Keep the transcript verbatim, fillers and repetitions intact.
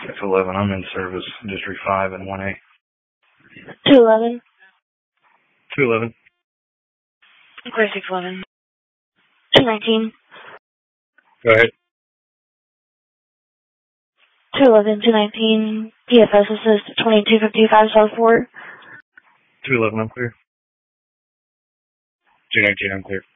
six eleven, I'm in service, District five and one A. two eleven. two eleven. Clear six eleven. two nineteen. Go ahead. two eleven, two nineteen. P F S assist twenty-two fifty-five South four. two eleven, I'm clear. two nineteen, I'm clear.